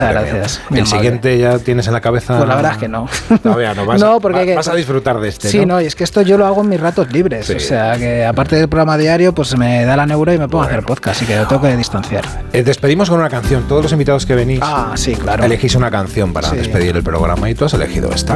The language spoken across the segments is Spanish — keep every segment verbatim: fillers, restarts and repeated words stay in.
Gracias. ¿El siguiente ya tienes en la cabeza? Pues la verdad es que no. Todavía no. Vas, no, porque a, que, vas a disfrutar de este, Sí, ¿no? no, y es que esto yo lo hago en mis ratos libres. Sí. O sea, que aparte del programa diario, pues me da la neura y me pongo bueno. a hacer podcast, así que lo tengo que distanciar. Eh, despedimos con una canción. Todos los invitados que venís, ah, sí, claro. elegís una canción para sí. despedir el programa y tú has elegido esta.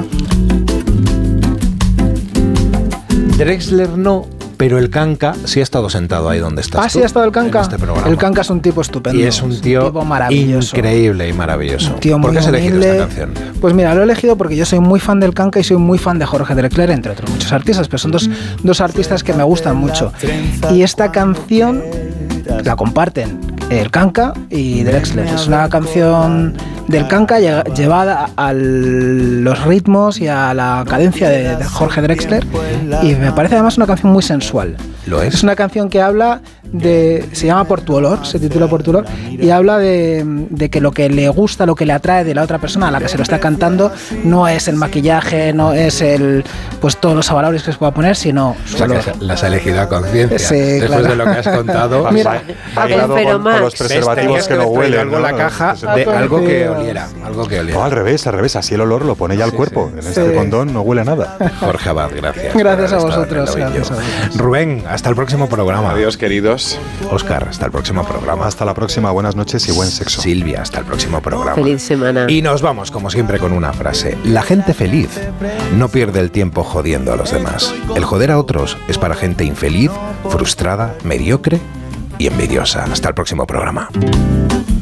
Drexler no, pero el Kanka sí ha estado sentado ahí donde estás. Ah, sí ha estado el Kanka. Este el Kanka es un tipo estupendo. Y es un tío un tipo maravilloso. Increíble y maravilloso. Un tío ¿Por muy qué has elegido humilde. esta canción? Pues mira, lo he elegido porque yo soy muy fan del Kanka y soy muy fan de Jorge Drexler, entre otros muchos artistas, pero son dos, dos artistas que me gustan mucho. Y esta canción la comparten el Kanka y Drexler. Es una canción del Kanka llevada a los ritmos y a la cadencia de, de Jorge Drexler, y me parece además una canción muy sensual. ¿Lo es? Es una canción que habla de... se llama Por tu olor, se titula Por tu olor, y habla de, de que lo que le gusta, lo que le atrae de la otra persona a la que se lo está cantando no es el maquillaje, no es el pues todos los avalores que se pueda poner, sino su o sea, olor. Que las has elegido a conciencia. Sí, después claro. de lo que has contado. Mira, bailado con, con los preservativos que no huelen, algo ¿no? en la caja de algo que oliera, algo que oliera. No, al revés, al revés, así el olor lo pone ya al sí, cuerpo. Sí. En este sí. condón no huele a nada. Jorge Abad, gracias. Gracias a vosotros, gracias a vosotros. Rubén, hasta el próximo programa. Adiós, queridos. Óscar, hasta el próximo programa. Hasta la próxima, buenas noches y buen sexo. Silvia, hasta el próximo programa. Feliz semana. Y nos vamos, como siempre, con una frase. La gente feliz no pierde el tiempo jodiendo a los demás. El joder a otros es para gente infeliz, frustrada, mediocre y envidiosa. Hasta el próximo programa.